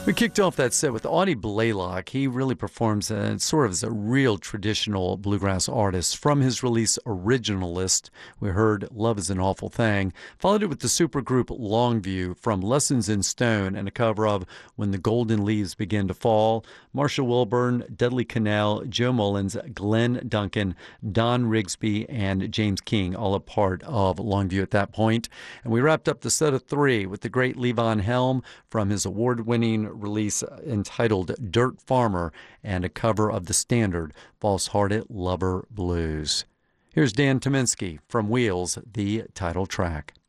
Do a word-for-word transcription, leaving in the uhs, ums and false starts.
We kicked off that set with Audie Blaylock. He really performs uh, sort of as a real traditional bluegrass artist. From his release Originalist, we heard Love is an Awful Thing. Followed it with the supergroup Longview from Lessons in Stone and a cover of When the Golden Leaves Begin to Fall. Marshall Wilburn, Dudley Connell, Joe Mullins, Glenn Duncan, Don Rigsby, and James King, all a part of Longview at that point. And we wrapped up the set of three with the great Levon Helm from his award-winning release entitled Dirt Farmer and a cover of the standard False-Hearted Lover Blues. Here's Dan Tyminski from Wheels, the title track.